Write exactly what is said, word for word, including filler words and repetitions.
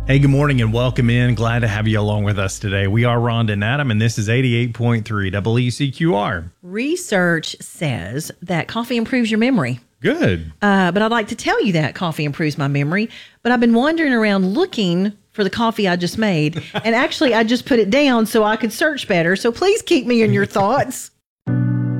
Hey, good morning and welcome in. Glad to have you along with us today. We are Rhonda and Adam, and this is eighty-eight point three W E C Q R. Research says that coffee improves your memory. Good. Uh, but I'd like to tell you that coffee improves my memory. But I've been wandering around looking for the coffee I just made. And actually, I just put it down so I could search better. So please keep me in your thoughts.